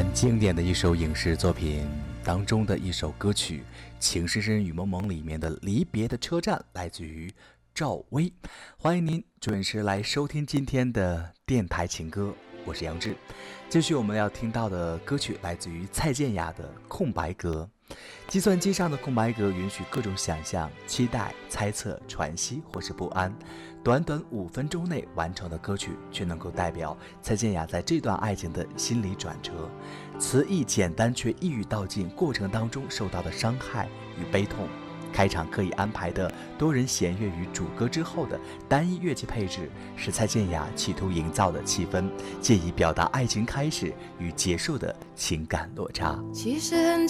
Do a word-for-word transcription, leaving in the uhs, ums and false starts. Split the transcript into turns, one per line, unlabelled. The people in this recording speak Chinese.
很经典的一首影视作品当中的一首歌曲《情深深雨蒙蒙》里面的离别的车站，来自于赵薇。欢迎您准时来收听今天的电台情歌，我是杨志。继续我们要听到的歌曲来自于蔡健雅的空白格。计算机上的空白格允许各种想象、期待、猜测、喘息或是不安。短短五分钟内完成的歌曲，却能够代表蔡健雅在这段爱情的心理转折。词意简单，却一语道尽过程当中受到的伤害与悲痛。开场刻意安排的多人弦乐与主歌之后的单一乐器配置，是蔡健雅企图营造的气氛，借以表达爱情开始与结束的情感落差。
其实很